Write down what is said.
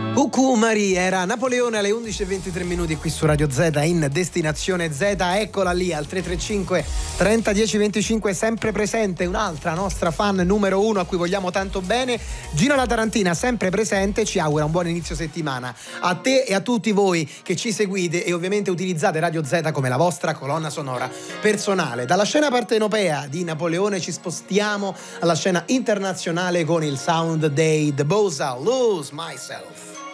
Cucù Maria, era Napoleone alle 11:23 qui su Radio Z in Destinazione Z. Eccola lì al 335 30 10 25, sempre presente un'altra nostra fan numero uno a cui vogliamo tanto bene, Gina La Tarantina, sempre presente, ci augura un buon inizio settimana a te e a tutti voi che ci seguite e ovviamente utilizzate Radio Z come la vostra colonna sonora personale. Dalla scena partenopea di Napoleone ci spostiamo alla scena internazionale con il sound dei The Bosa, Lose Myself.